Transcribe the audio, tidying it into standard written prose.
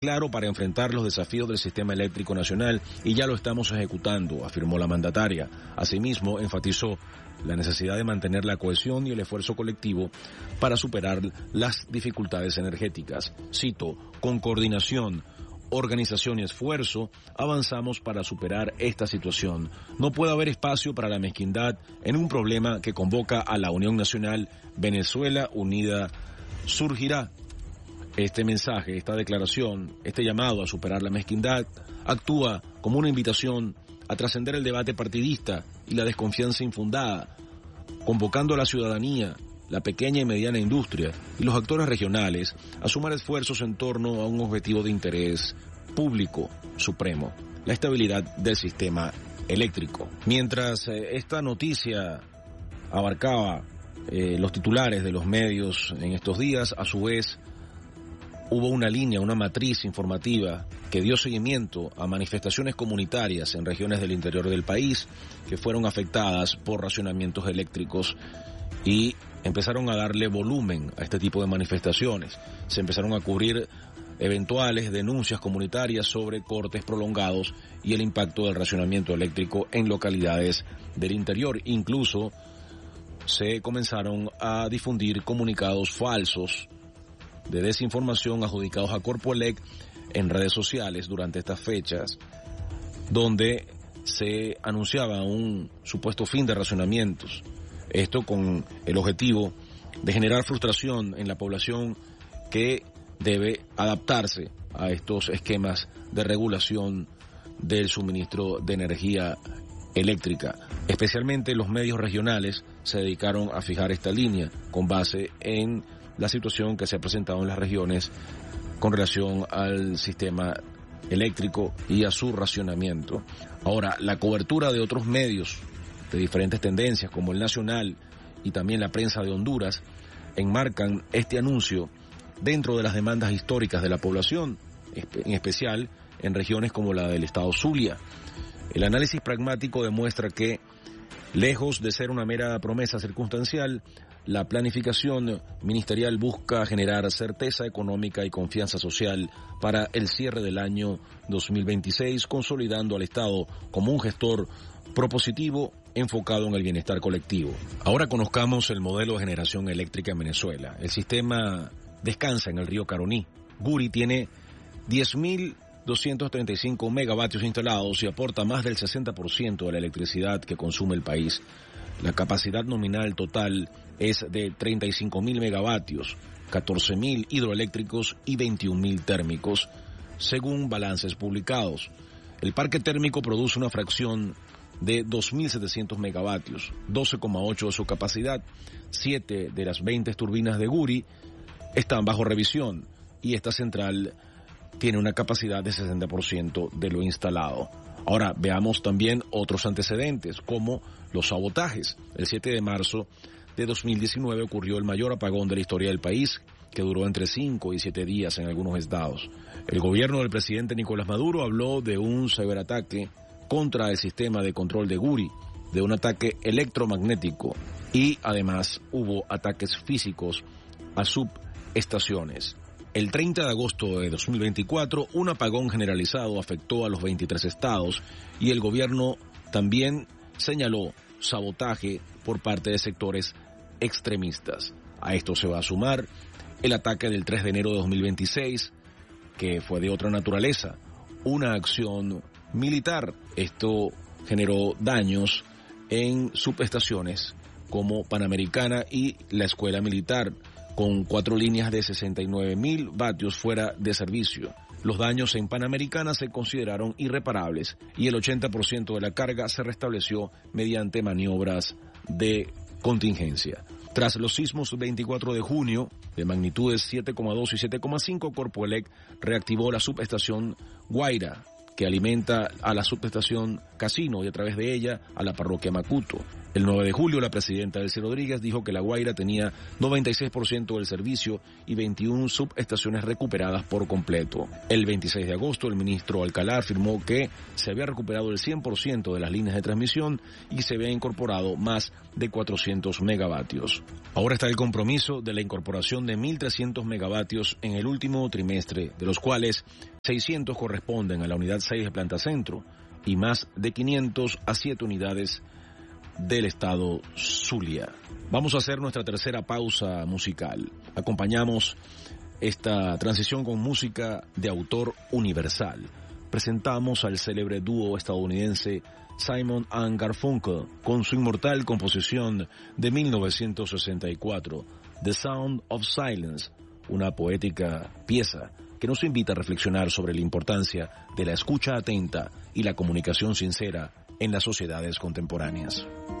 claro para enfrentar los desafíos del sistema eléctrico nacional y ya lo estamos ejecutando, afirmó la mandataria. Asimismo, enfatizó la necesidad de mantener la cohesión y el esfuerzo colectivo para superar las dificultades energéticas. Cito, con coordinación, organización y esfuerzo, avanzamos para superar esta situación. No puede haber espacio para la mezquindad en un problema que convoca a la Unión Nacional. Venezuela Unida surgirá. Este mensaje, esta declaración, este llamado a superar la mezquindad, actúa como una invitación a trascender el debate partidista y la desconfianza infundada, convocando a la ciudadanía, la pequeña y mediana industria y los actores regionales a sumar esfuerzos en torno a un objetivo de interés público supremo, la estabilidad del sistema eléctrico. Mientras esta noticia abarcaba los titulares de los medios en estos días, a su vez hubo una línea, una matriz informativa que dio seguimiento a manifestaciones comunitarias en regiones del interior del país que fueron afectadas por racionamientos eléctricos y empezaron a darle volumen a este tipo de manifestaciones. Se empezaron a cubrir eventuales denuncias comunitarias sobre cortes prolongados y el impacto del racionamiento eléctrico en localidades del interior. Incluso se comenzaron a difundir comunicados falsos de desinformación adjudicados a Corpoelec en redes sociales durante estas fechas, donde se anunciaba un supuesto fin de racionamientos. Esto con el objetivo de generar frustración en la población que debe adaptarse a estos esquemas de regulación del suministro de energía eléctrica. Especialmente los medios regionales se dedicaron a fijar esta línea con base en la situación que se ha presentado en las regiones con relación al sistema eléctrico y a su racionamiento. Ahora, la cobertura de otros medios de diferentes tendencias, como el Nacional y también la prensa de Honduras, enmarcan este anuncio dentro de las demandas históricas de la población, en especial en regiones como la del estado Zulia. El análisis pragmático demuestra que, lejos de ser una mera promesa circunstancial, la planificación ministerial busca generar certeza económica y confianza social para el cierre del año 2026, consolidando al Estado como un gestor propositivo enfocado en el bienestar colectivo. Ahora conozcamos el modelo de generación eléctrica en Venezuela. El sistema descansa en el río Caroní. Guri tiene 10.235 megavatios instalados y aporta más del 60% de la electricidad que consume el país. La capacidad nominal total es de 35.000 megavatios, 14.000 hidroeléctricos y 21.000 térmicos, según balances publicados. El parque térmico produce una fracción de 2.700 megavatios, 12,8 de su capacidad. 7 de las 20 turbinas de Guri están bajo revisión y esta central tiene una capacidad de 60% de lo instalado. Ahora veamos también otros antecedentes, como los sabotajes. El 7 de marzo de 2019 ocurrió el mayor apagón de la historia del país, que duró entre 5 y 7 días en algunos estados. El gobierno del presidente Nicolás Maduro habló de un ciberataque contra el sistema de control de Guri, de un ataque electromagnético, y además hubo ataques físicos a subestaciones. El 30 de agosto de 2024, un apagón generalizado afectó a los 23 estados y el gobierno también señaló sabotaje por parte de sectores extremistas. A esto se va a sumar el ataque del 3 de enero de 2026, que fue de otra naturaleza, una acción militar. Esto generó daños en subestaciones como Panamericana y la Escuela Militar, con 4 líneas de 69.000 vatios fuera de servicio. Los daños en Panamericana se consideraron irreparables y el 80% de la carga se restableció mediante maniobras de contingencia. Tras los sismos 24 de junio, de magnitudes 7,2 y 7,5, Corpoelec reactivó la subestación Guaira, que alimenta a la subestación Casino y a través de ella a la parroquia Macuto. El 9 de julio, la presidenta Delcy Rodríguez dijo que La Guaira tenía 96% del servicio y 21 subestaciones recuperadas por completo. El 26 de agosto, el ministro Alcalá afirmó que se había recuperado el 100% de las líneas de transmisión y se había incorporado más de 400 megavatios. Ahora está el compromiso de la incorporación de 1.300 megavatios en el último trimestre, de los cuales 600 corresponden a la unidad 6 de Planta Centro y más de 500 a 7 unidades del estado Zulia. Vamos a hacer nuestra tercera pausa musical. Acompañamos esta transición con música de autor universal. Presentamos al célebre dúo estadounidense Simon & Garfunkel con su inmortal composición de 1964, The Sound of Silence, una poética pieza que nos invita a reflexionar sobre la importancia de la escucha atenta y la comunicación sincera en las sociedades contemporáneas.